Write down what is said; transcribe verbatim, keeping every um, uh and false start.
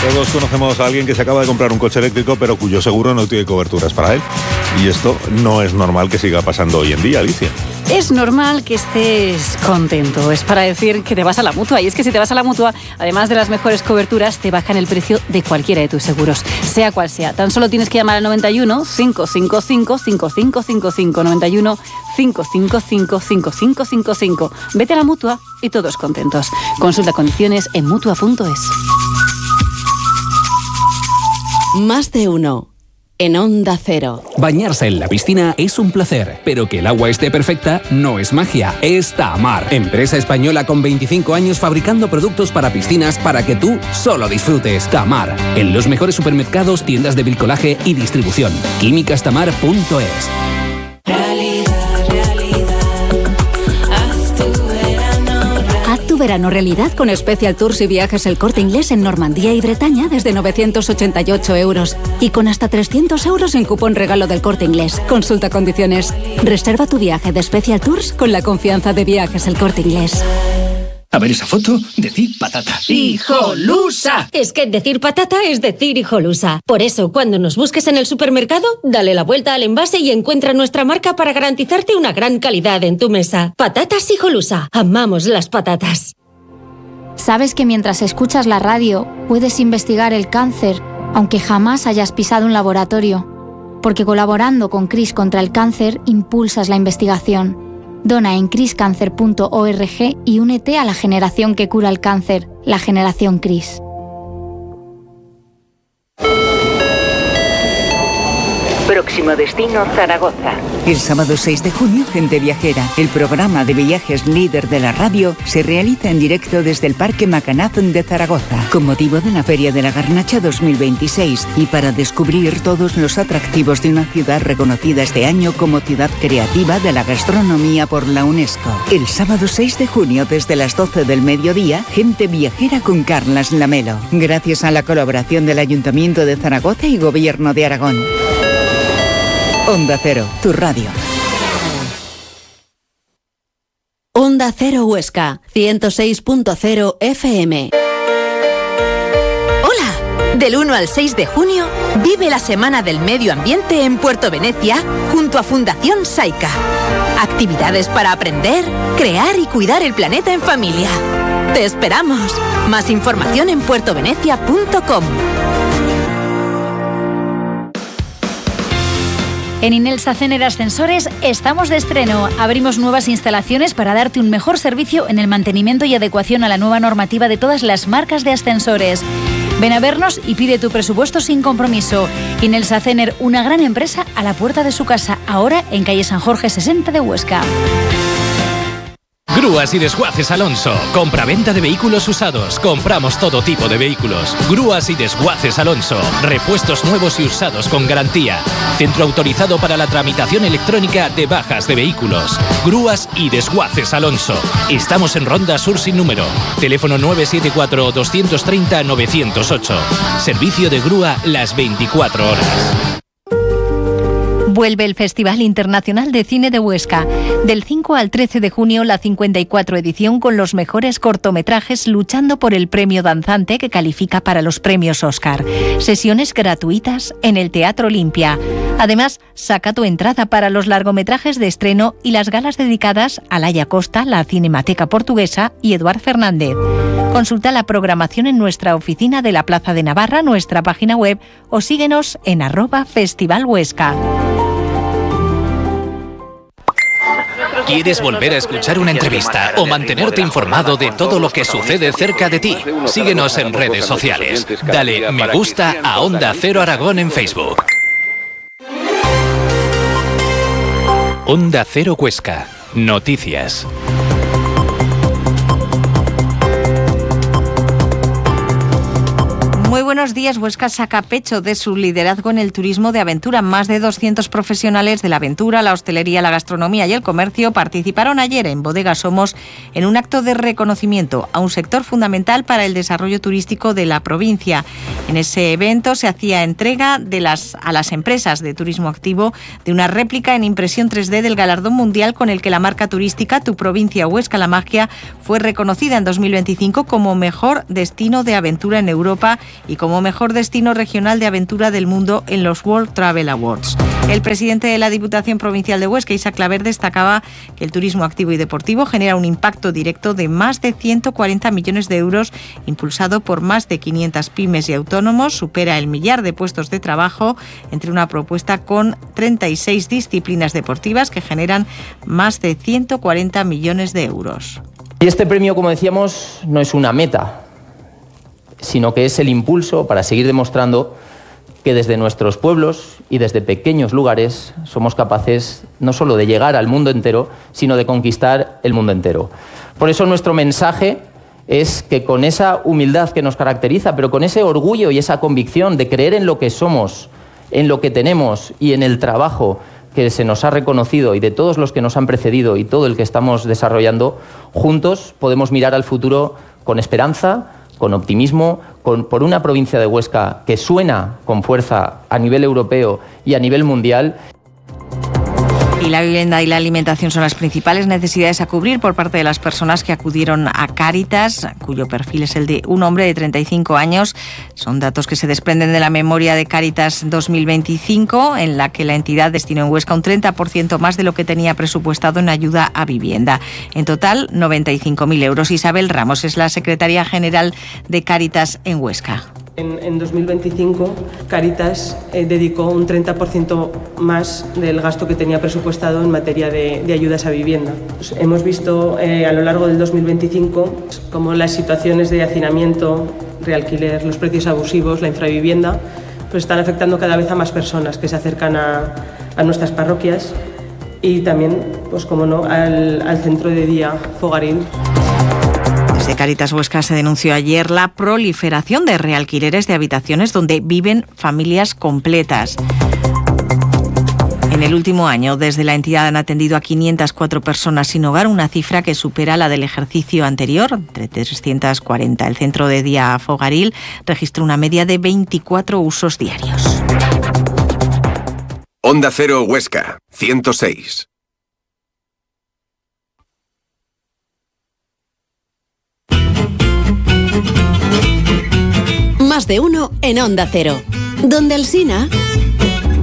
Todos conocemos a alguien que se acaba de comprar un coche eléctrico pero cuyo seguro no tiene coberturas para él. Y esto no es normal que siga pasando hoy en día, Alicia. Es normal que estés contento. Es para decir que te vas a la Mutua. Y es que si te vas a la Mutua, además de las mejores coberturas, te bajan el precio de cualquiera de tus seguros, sea cual sea. Tan solo tienes que llamar al noventa y uno, cinco cinco cinco, cinco cinco cinco cinco, noventa y uno, cinco cinco cinco, cinco cinco cinco cinco. Vete a la Mutua y todos contentos. Consulta condiciones en mutua punto es. Más de uno. En Onda Cero. Bañarse en la piscina es un placer, pero que el agua esté perfecta no es magia, es Tamar. Empresa española con veinticinco años fabricando productos para piscinas para que tú solo disfrutes. Tamar, en los mejores supermercados, tiendas de bricolaje y distribución. químicas tamar punto es. Tu verano realidad con Special Tours y Viajes El Corte Inglés en Normandía y Bretaña desde novecientos ochenta y ocho euros y con hasta trescientos euros en cupón regalo del Corte Inglés. Consulta condiciones. Reserva tu viaje de Special Tours con la confianza de Viajes El Corte Inglés. A ver esa foto, decir patata. ¡Hijolusa! Es que decir patata es decir hijolusa. Por eso, cuando nos busques en el supermercado, dale la vuelta al envase y encuentra nuestra marca para garantizarte una gran calidad en tu mesa. Patatas Hijolusa. Amamos las patatas. ¿Sabes que mientras escuchas la radio puedes investigar el cáncer, aunque jamás hayas pisado un laboratorio? Porque colaborando con CRIS contra el cáncer, impulsas la investigación. Dona en cris cancer punto org y únete a la generación que cura el cáncer, la generación CRIS. Próximo destino, Zaragoza. El sábado seis de junio, Gente Viajera, el programa de viajes líder de la radio, se realiza en directo desde el Parque Macanaz de Zaragoza, con motivo de la Feria de la Garnacha dos mil veintiséis y para descubrir todos los atractivos de una ciudad reconocida este año como ciudad creativa de la gastronomía por la UNESCO. El sábado seis de junio, desde las doce del mediodía, Gente Viajera con Carlas Lamelo, gracias a la colaboración del Ayuntamiento de Zaragoza y Gobierno de Aragón. Onda Cero, tu radio. Onda Cero Huesca, ciento seis punto cero F M. Hola, del uno al seis de junio, vive la Semana del Medio Ambiente en Puerto Venecia junto a Fundación Saica. Actividades para aprender, crear y cuidar el planeta en familia. ¡Te esperamos! Más información en puerto venecia punto com. En Inelsa Cener Ascensores estamos de estreno. Abrimos nuevas instalaciones para darte un mejor servicio en el mantenimiento y adecuación a la nueva normativa de todas las marcas de ascensores. Ven a vernos y pide tu presupuesto sin compromiso. Inelsa Cener, una gran empresa a la puerta de su casa, ahora en calle San Jorge sesenta de Huesca. Grúas y Desguaces Alonso. Compra-venta de vehículos usados. Compramos todo tipo de vehículos. Grúas y Desguaces Alonso. Repuestos nuevos y usados con garantía. Centro autorizado para la tramitación electrónica de bajas de vehículos. Grúas y Desguaces Alonso. Estamos en Ronda Sur sin número. Teléfono nueve siete cuatro, dos tres cero, nueve cero ocho. Servicio de grúa las veinticuatro horas. Vuelve el Festival Internacional de Cine de Huesca. Del cinco al trece de junio, la cincuenta y cuatro edición con los mejores cortometrajes luchando por el premio danzante que califica para los premios Oscar. Sesiones gratuitas en el Teatro Olimpia. Además, saca tu entrada para los largometrajes de estreno y las galas dedicadas a Laia Costa, la Cinemateca Portuguesa y Eduard Fernández. Consulta la programación en nuestra oficina de la Plaza de Navarra, nuestra página web o síguenos en arroba Festival Huesca. ¿Quieres volver a escuchar una entrevista o mantenerte informado de todo lo que sucede cerca de ti? Síguenos en redes sociales. Dale me gusta a Onda Cero Aragón en Facebook. Onda Cero Huesca. Noticias. Muy buenos días. Huesca saca pecho de su liderazgo en el turismo de aventura. Más de doscientos profesionales de la aventura, la hostelería, la gastronomía y el comercio participaron ayer en Bodega Somos en un acto de reconocimiento a un sector fundamental para el desarrollo turístico de la provincia. En ese evento se hacía entrega de las, a las empresas de turismo activo de una réplica en impresión tres D del galardón mundial con el que la marca turística Tu Provincia Huesca La Magia fue reconocida en dos mil veinticinco como mejor destino de aventura en Europa y como mejor destino regional de aventura del mundo en los World Travel Awards. El presidente de la Diputación Provincial de Huesca, Isaac Claver, destacaba que el turismo activo y deportivo genera un impacto directo de más de ciento cuarenta millones de euros, impulsado por más de quinientas pymes y autónomos, supera el millar de puestos de trabajo, entre una propuesta con treinta y seis disciplinas deportivas que generan más de ciento cuarenta millones de euros. Y este premio, como decíamos, no es una meta, sino que es el impulso para seguir demostrando que desde nuestros pueblos y desde pequeños lugares somos capaces no solo de llegar al mundo entero, sino de conquistar el mundo entero. Por eso nuestro mensaje es que con esa humildad que nos caracteriza, pero con ese orgullo y esa convicción de creer en lo que somos, en lo que tenemos y en el trabajo que se nos ha reconocido y de todos los que nos han precedido y todo el que estamos desarrollando, juntos podemos mirar al futuro con esperanza, con optimismo, con, por una provincia de Huesca que suena con fuerza a nivel europeo y a nivel mundial. Y la vivienda y la alimentación son las principales necesidades a cubrir por parte de las personas que acudieron a Cáritas, cuyo perfil es el de un hombre de treinta y cinco años. Son datos que se desprenden de la memoria de Cáritas dos mil veinticinco, en la que la entidad destinó en Huesca un treinta por ciento más de lo que tenía presupuestado en ayuda a vivienda. En total, noventa y cinco mil euros. Isabel Ramos es la secretaria general de Cáritas en Huesca. En, en dos mil veinticinco, Cáritas eh, dedicó un treinta por ciento más del gasto que tenía presupuestado en materia de, de ayudas a vivienda. Pues hemos visto eh, a lo largo del dos mil veinticinco cómo las situaciones de hacinamiento, realquiler, los precios abusivos, la infravivienda, pues están afectando cada vez a más personas que se acercan a, a nuestras parroquias y también, pues como no, al, al centro de día Fogaril. Desde Cáritas Huesca se denunció ayer la proliferación de realquileres de habitaciones donde viven familias completas. En el último año, desde la entidad han atendido a quinientas cuatro personas sin hogar, una cifra que supera la del ejercicio anterior, entre trescientas cuarenta. El centro de día Fogaril registró una media de veinticuatro usos diarios. Onda Cero Huesca, ciento seis. Más de uno en Onda Cero. Donde Alsina.